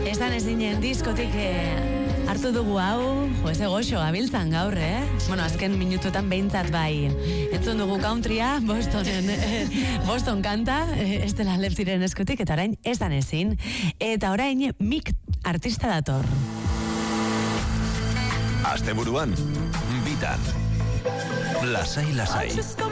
Estan ezinen diskotik hartu dugu hau, ez goxo, abiltzan gaur, Bueno, azken minutuetan behintzat bai. Entzun dugu countrya, Boston kanta, Estela Lepsiren eskutik, eta orain ez dan ezin. Eta orain Mick artista dator. Asteburuan, bitan. Lasai.